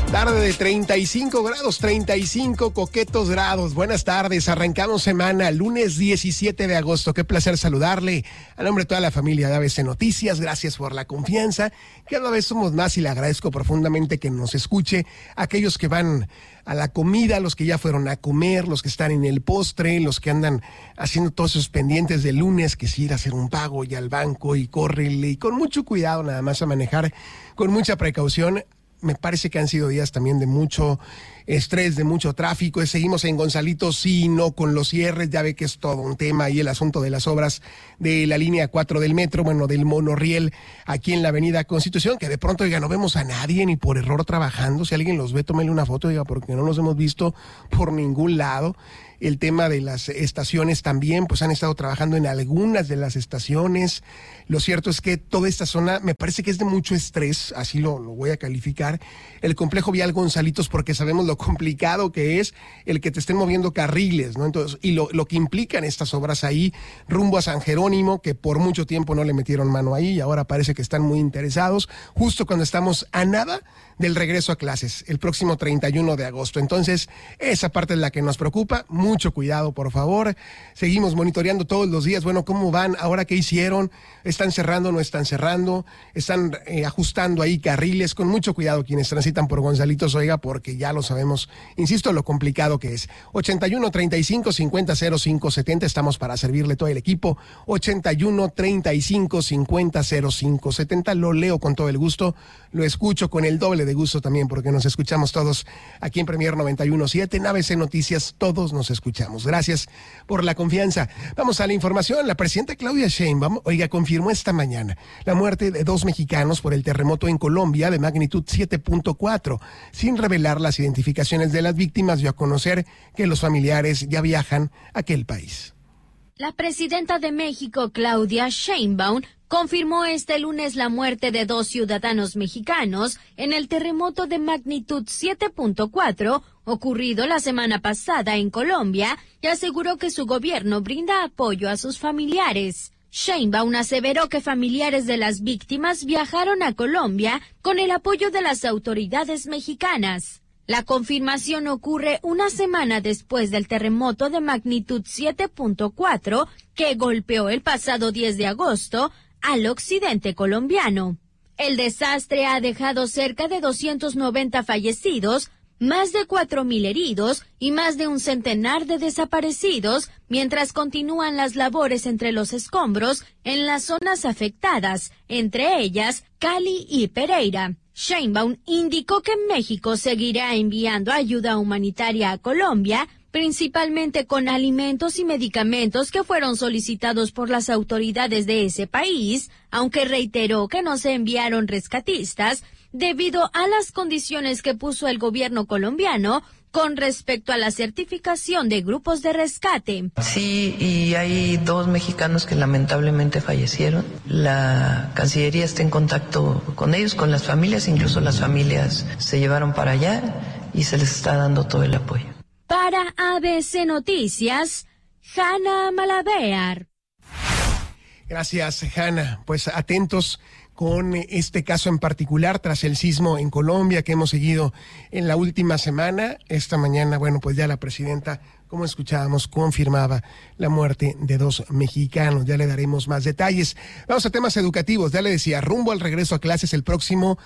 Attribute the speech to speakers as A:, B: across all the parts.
A: Tarde de 35 grados, 35 coquetos grados. Buenas tardes, arrancamos semana, lunes 17 de agosto. Qué placer saludarle. A nombre de toda la familia de ABC Noticias, gracias por la confianza. Cada vez somos más y le agradezco profundamente que nos escuche. Aquellos que van a la comida, los que ya fueron a comer, los que están en el postre, los que andan haciendo todos sus pendientes de lunes, que si ir a hacer un pago y al banco y córrele y con mucho cuidado nada más a manejar, con mucha precaución. Me parece que han sido días también de mucho estrés, de mucho tráfico. Seguimos en Gonzalito, sí, no, con los cierres, ya ve que es todo un tema y el asunto de las obras de la línea 4 del metro, bueno, del monorriel aquí en la avenida Constitución, que de pronto, oiga, no vemos a nadie ni por error trabajando. Si alguien los ve, tómele una foto, diga, porque no los hemos visto por ningún lado. El tema de las estaciones también, pues han estado trabajando en algunas de las estaciones. Lo cierto es que toda esta zona me parece que es de mucho estrés, así lo voy a calificar. El complejo vial Gonzalitos, porque sabemos lo complicado que es el que te estén moviendo carriles, ¿no? Entonces, y lo que implican estas obras ahí, rumbo a San Jerónimo, que por mucho tiempo no le metieron mano ahí y ahora parece que están muy interesados, justo cuando estamos a nada del regreso a clases, el próximo 31 de agosto. Entonces, esa parte es la que nos preocupa. Mucho cuidado, por favor. Seguimos monitoreando todos los días. Bueno, ¿cómo van? ¿Ahora qué hicieron? ¿Están cerrando? ¿No están cerrando? ¿Están ajustando ahí carriles? Con mucho cuidado quienes transitan por Gonzalitos, oiga, porque ya lo sabemos. Insisto, lo complicado que es. 81 35 50 05 70. Estamos para servirle todo el equipo. 81 35 50 05 70. Lo leo con todo el gusto. Lo escucho con el doble de gusto también, porque nos escuchamos todos aquí en Premier 91.7, en ABC Noticias, todos nos escuchamos. Gracias por la confianza. Vamos a la información. La presidenta Claudia Sheinbaum, oiga, confirmó esta mañana la muerte de 2 mexicanos por el terremoto en Colombia de magnitud 7.4. Sin revelar las identificaciones de las víctimas, dio a conocer que los familiares ya viajan a aquel país.
B: La presidenta de México, Claudia Sheinbaum, confirmó este lunes la muerte de 2 ciudadanos mexicanos en el terremoto de magnitud 7.4 ocurrido la semana pasada en Colombia y aseguró que su gobierno brinda apoyo a sus familiares. Sheinbaum aseveró que familiares de las víctimas viajaron a Colombia con el apoyo de las autoridades mexicanas. La confirmación ocurre una semana después del terremoto de magnitud 7.4 que golpeó el pasado 10 de agosto al occidente colombiano. El desastre ha dejado cerca de 290 fallecidos, más de 4.000 heridos y más de un centenar de desaparecidos, mientras continúan las labores entre los escombros en las zonas afectadas, entre ellas Cali y Pereira. Sheinbaum indicó que México seguirá enviando ayuda humanitaria a Colombia, principalmente con alimentos y medicamentos que fueron solicitados por las autoridades de ese país, aunque reiteró que no se enviaron rescatistas debido a las condiciones que puso el gobierno colombiano con respecto a la certificación de grupos de rescate.
C: Sí, y hay 2 mexicanos que lamentablemente fallecieron. La Cancillería está en contacto con ellos, con las familias, incluso las familias se llevaron para allá y se les está dando todo el apoyo.
B: Para ABC Noticias, Hanna Malavear.
A: Gracias, Hanna. Pues atentos con este caso en particular tras el sismo en Colombia que hemos seguido en la última semana. Esta mañana, bueno, pues ya la presidenta, como escuchábamos, confirmaba la muerte de 2 mexicanos. Ya le daremos más detalles. Vamos a temas educativos. Ya le decía, rumbo al regreso a clases el próximo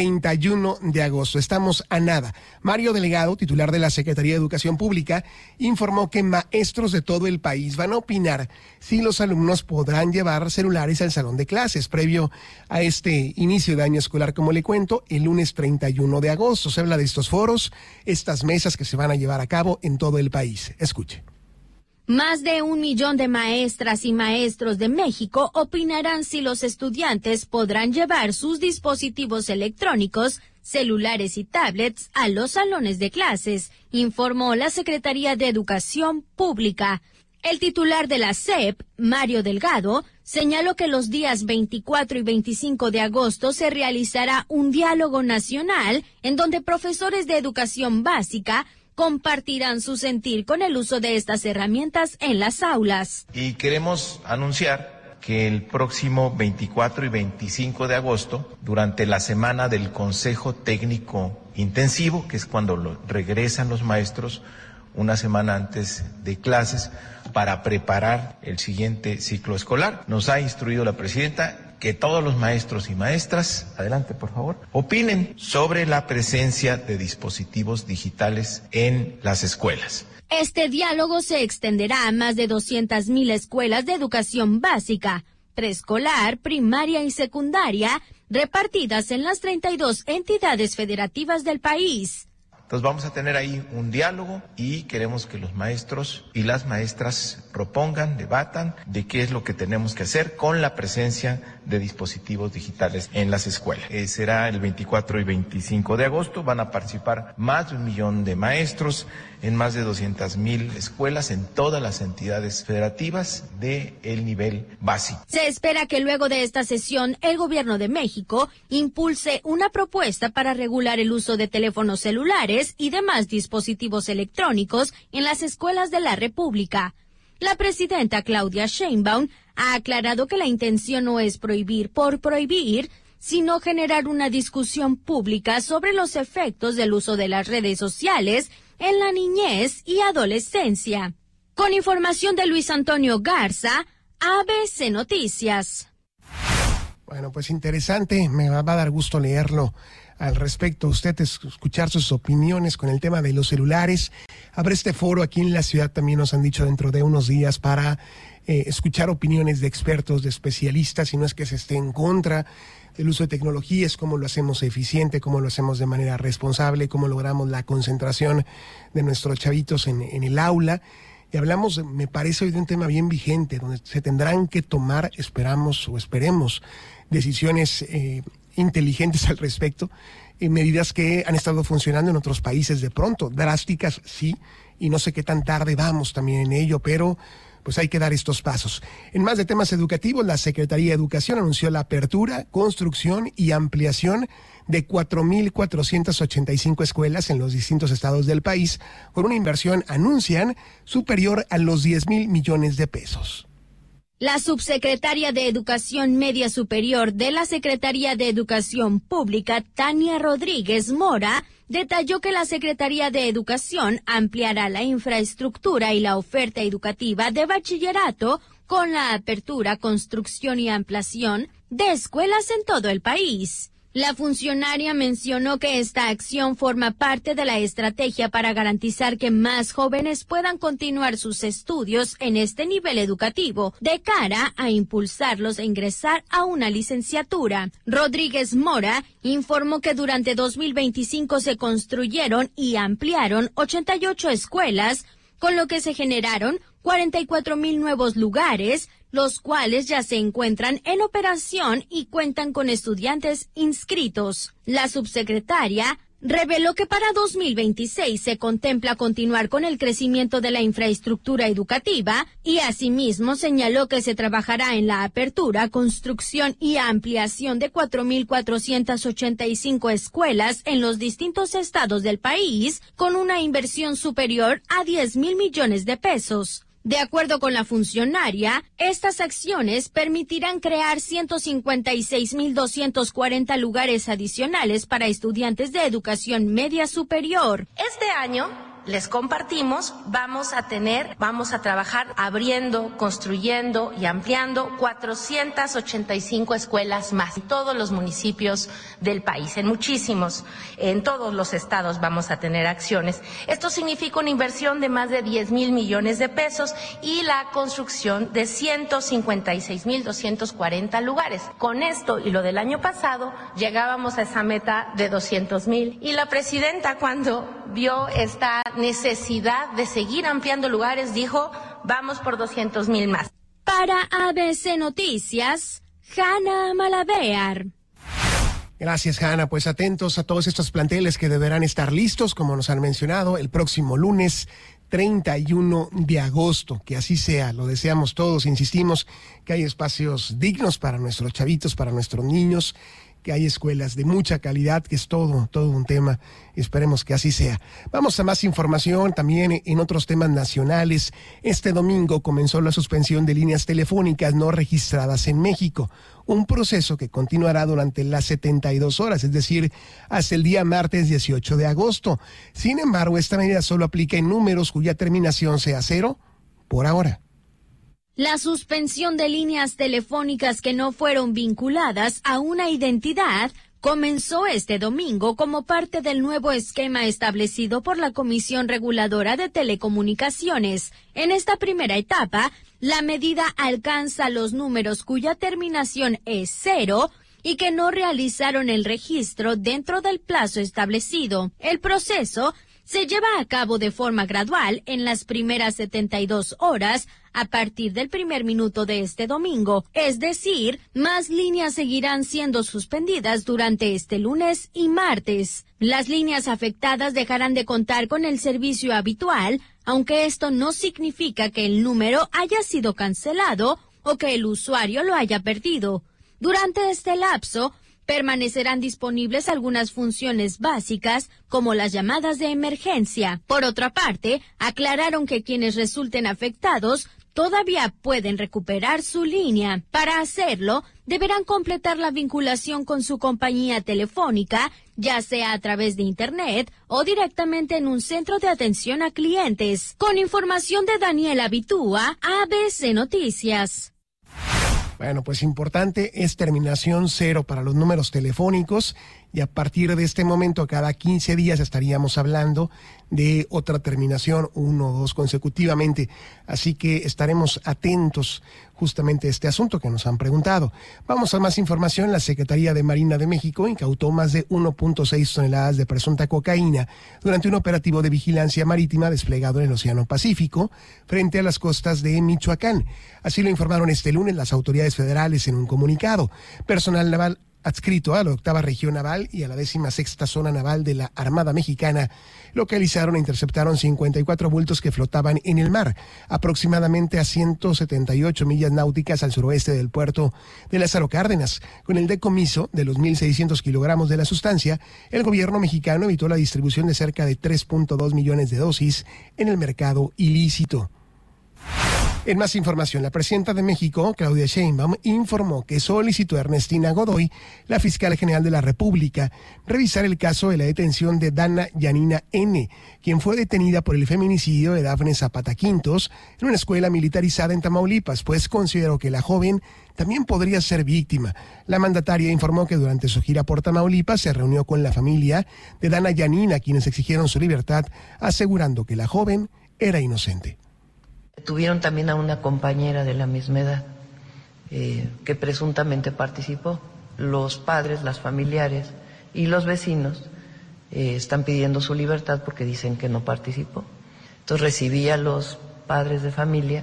A: 31 de agosto. Estamos a nada. Mario Delgado, titular de la Secretaría de Educación Pública, informó que maestros de todo el país van a opinar si los alumnos podrán llevar celulares al salón de clases previo a este inicio de año escolar. Como le cuento, el lunes 31 de agosto se habla de estos foros, estas mesas que se van a llevar a cabo en todo el país. Escuche.
B: Más de 1 millón de maestras y maestros de México opinarán si los estudiantes podrán llevar sus dispositivos electrónicos, celulares y tablets a los salones de clases, informó la Secretaría de Educación Pública. El titular de la SEP, Mario Delgado, señaló que los días 24 y 25 de agosto se realizará un diálogo nacional en donde profesores de educación básica compartirán su sentir con el uso de estas herramientas en las aulas.
D: Y queremos anunciar que el próximo 24 y 25 de agosto, durante la semana del Consejo Técnico Intensivo, que es cuando regresan los maestros una semana antes de clases, para preparar el siguiente ciclo escolar, nos ha instruido la presidenta que todos los maestros y maestras, adelante por favor, opinen sobre la presencia de dispositivos digitales en las escuelas.
B: Este diálogo se extenderá a más de 200,000 escuelas de educación básica, preescolar, primaria y secundaria, repartidas en las 32 entidades federativas del país.
D: Entonces vamos a tener ahí un diálogo y queremos que los maestros y las maestras propongan, debatan de qué es lo que tenemos que hacer con la presencia de dispositivos digitales en las escuelas. Será el 24 y 25 de agosto, van a participar más de 1 millón de maestros en más de 200,000 escuelas en todas las entidades federativas del nivel básico.
B: Se espera que luego de esta sesión el Gobierno de México impulse una propuesta para regular el uso de teléfonos celulares y demás dispositivos electrónicos en las escuelas de la República. La presidenta Claudia Sheinbaum ha aclarado que la intención no es prohibir por prohibir, sino generar una discusión pública sobre los efectos del uso de las redes sociales en la niñez y adolescencia. Con información de Luis Antonio Garza, ABC Noticias.
A: Bueno, pues interesante, me va a dar gusto leerlo al respecto. Usted escuchar sus opiniones con el tema de los celulares. Habrá este foro aquí en la ciudad, también nos han dicho dentro de unos días, para escuchar opiniones de expertos, de especialistas, y no es que se esté en contra del uso de tecnologías, cómo lo hacemos eficiente, cómo lo hacemos de manera responsable, cómo logramos la concentración de nuestros chavitos en el aula. Y hablamos, me parece, hoy de un tema bien vigente, donde se tendrán que tomar, esperemos, decisiones inteligentes al respecto, medidas que han estado funcionando en otros países de pronto, drásticas, sí, y no sé qué tan tarde vamos también en ello, pero pues hay que dar estos pasos. En más de temas educativos, la Secretaría de Educación anunció la apertura, construcción y ampliación de 4,485 escuelas en los distintos estados del país, con una inversión, anuncian, superior a los 10,000 millones de pesos.
B: La subsecretaria de Educación Media Superior de la Secretaría de Educación Pública, Tania Rodríguez Mora, detalló que la Secretaría de Educación ampliará la infraestructura y la oferta educativa de bachillerato con la apertura, construcción y ampliación de escuelas en todo el país. La funcionaria mencionó que esta acción forma parte de la estrategia para garantizar que más jóvenes puedan continuar sus estudios en este nivel educativo, de cara a impulsarlos a ingresar a una licenciatura. Rodríguez Mora informó que durante 2025 se construyeron y ampliaron 88 escuelas, con lo que se generaron 44,000 nuevos lugares, los cuales ya se encuentran en operación y cuentan con estudiantes inscritos. La subsecretaria reveló que para 2026 se contempla continuar con el crecimiento de la infraestructura educativa y asimismo señaló que se trabajará en la apertura, construcción y ampliación de 4,485 escuelas en los distintos estados del país, con una inversión superior a 10,000 millones de pesos. De acuerdo con la funcionaria, estas acciones permitirán crear 156,240 lugares adicionales para estudiantes de educación media superior.
E: Este año les compartimos, vamos a trabajar abriendo, construyendo y ampliando 485 escuelas más en todos los municipios del país, en todos los estados vamos a tener acciones. Esto significa una inversión de más de 10,000 millones de pesos y la construcción de 156,240 lugares. Con esto y lo del año pasado llegábamos a esa meta de 200,000 y la presidenta, cuando vio esta necesidad de seguir ampliando lugares, dijo, vamos por 200,000 más.
B: Para ABC Noticias, Hanna Malavear.
A: Gracias, Hanna. Pues atentos a todos estos planteles que deberán estar listos, como nos han mencionado, el próximo lunes 31 de agosto. Que así sea, lo deseamos todos, insistimos, que hay espacios dignos para nuestros chavitos, para nuestros niños, que hay escuelas de mucha calidad, que es todo un tema. Esperemos que así sea. Vamos a más información también en otros temas nacionales. Este domingo comenzó la suspensión de líneas telefónicas no registradas en México, un proceso que continuará durante las 72 horas, es decir, hasta el día martes 18 de agosto. Sin embargo, esta medida solo aplica en números cuya terminación sea 0 por ahora.
B: La suspensión de líneas telefónicas que no fueron vinculadas a una identidad comenzó este domingo como parte del nuevo esquema establecido por la Comisión Reguladora de Telecomunicaciones. En esta primera etapa, la medida alcanza los números cuya terminación es 0 y que no realizaron el registro dentro del plazo establecido. El proceso se lleva a cabo de forma gradual en las primeras 72 horas a partir del primer minuto de este domingo. Es decir, más líneas seguirán siendo suspendidas durante este lunes y martes. Las líneas afectadas dejarán de contar con el servicio habitual, aunque esto no significa que el número haya sido cancelado o que el usuario lo haya perdido. Durante este lapso, permanecerán disponibles algunas funciones básicas como las llamadas de emergencia. Por otra parte, aclararon que quienes resulten afectados todavía pueden recuperar su línea. Para hacerlo, deberán completar la vinculación con su compañía telefónica, ya sea a través de Internet o directamente en un centro de atención a clientes. Con información de Daniela Bitúa, ABC Noticias.
A: Bueno, pues importante, es terminación 0 para los números telefónicos y a partir de este momento, cada 15 días estaríamos hablando de otra terminación, 1 o 2 consecutivamente. Así que estaremos atentos justamente a este asunto que nos han preguntado. Vamos a más información. La Secretaría de Marina de México incautó más de 1.6 toneladas de presunta cocaína durante un operativo de vigilancia marítima desplegado en el Océano Pacífico frente a las costas de Michoacán. Así lo informaron este lunes las autoridades federales en un comunicado. Personal naval adscrito a la 8ª Región Naval y a la 16ª Zona Naval de la Armada Mexicana, localizaron e interceptaron 54 bultos que flotaban en el mar, aproximadamente a 178 millas náuticas al suroeste del puerto de Lázaro Cárdenas. Con el decomiso de los 1.600 kilogramos de la sustancia, el gobierno mexicano evitó la distribución de cerca de 3.2 millones de dosis en el mercado ilícito. En más información, la presidenta de México, Claudia Sheinbaum, informó que solicitó a Ernestina Godoy, la fiscal general de la República, revisar el caso de la detención de Dana Yanina N., quien fue detenida por el feminicidio de Dafne Zapata Quintos en una escuela militarizada en Tamaulipas, pues consideró que la joven también podría ser víctima. La mandataria informó que durante su gira por Tamaulipas se reunió con la familia de Dana Yanina, quienes exigieron su libertad, asegurando que la joven era inocente.
C: Tuvieron también a una compañera de la misma edad que presuntamente participó. Los padres, las familiares y los vecinos están pidiendo su libertad porque dicen que no participó. Entonces recibí a los padres de familia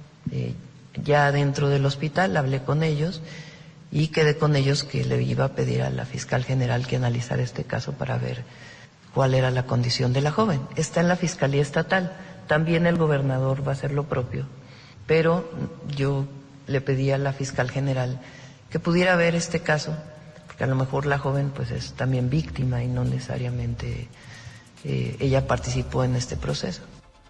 C: ya dentro del hospital, hablé con ellos y quedé con ellos que le iba a pedir a la fiscal general que analizara este caso para ver cuál era la condición de la joven. Está en la Fiscalía Estatal. También el gobernador va a hacer lo propio, pero yo le pedí a la fiscal general que pudiera ver este caso, porque a lo mejor la joven pues es también víctima y no necesariamente ella participó en este proceso.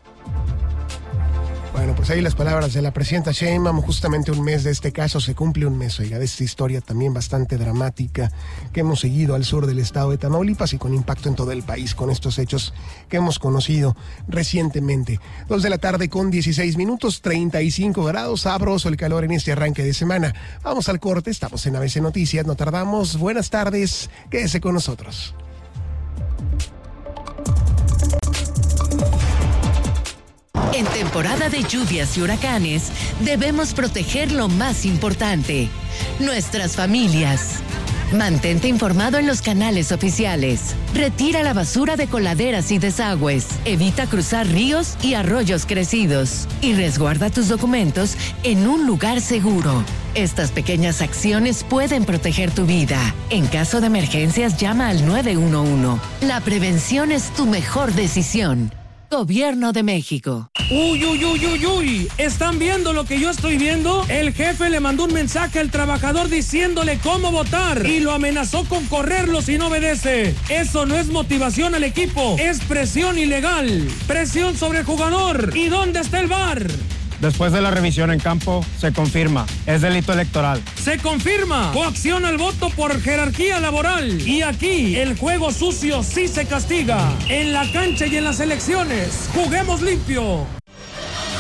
A: Bueno, pues ahí las palabras de la presidenta Sheinbaum. Justamente un mes de este caso, se cumple un mes, oiga, de esta historia también bastante dramática que hemos seguido al sur del estado de Tamaulipas y con impacto en todo el país con estos hechos que hemos conocido recientemente. 2 de la tarde con 16 minutos, 35 grados, sabroso el calor en este arranque de semana. Vamos al corte, estamos en ABC Noticias, no tardamos. Buenas tardes, quédese con nosotros.
F: En temporada de lluvias y huracanes, debemos proteger lo más importante, nuestras familias. Mantente informado en los canales oficiales. Retira la basura de coladeras y desagües. Evita cruzar ríos y arroyos crecidos. Y resguarda tus documentos en un lugar seguro. Estas pequeñas acciones pueden proteger tu vida. En caso de emergencias, llama al 911. La prevención es tu mejor decisión. Gobierno de México.
G: Uy, ¿están viendo lo que yo estoy viendo? El jefe le mandó un mensaje al trabajador diciéndole cómo votar y lo amenazó con correrlo si no obedece. Eso no es motivación al equipo, es presión ilegal. Presión sobre el jugador. ¿Y dónde está el VAR?
H: Después de la revisión en campo, se confirma, es delito electoral.
G: Se confirma, coacción al voto por jerarquía laboral. Y aquí, el juego sucio sí se castiga. En la cancha y en las elecciones, juguemos limpio.